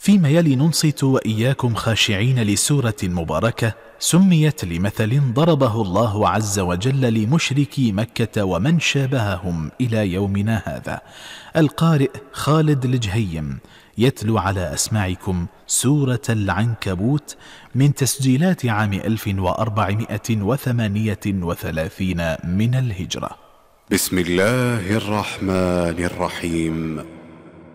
فيما يلي ننصت وإياكم خاشعين لسورة مباركة سميت لمثل ضربه الله عز وجل لمشركي مكة ومن شابههم إلى يومنا هذا. القارئ خالد الجهيم يتلو على أسماعكم سورة العنكبوت من تسجيلات عام 1438 من الهجرة. بسم الله الرحمن الرحيم.